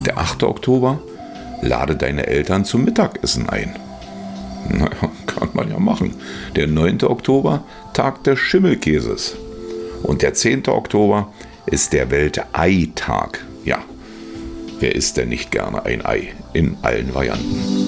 Der 8. Oktober, lade deine Eltern zum Mittagessen ein. Naja, kann man ja machen. Der 9. Oktober, Tag des Schimmelkäses. Und der 10. Oktober ist der Welt-Ei-Tag. Ja, wer isst denn nicht gerne ein Ei in allen Varianten?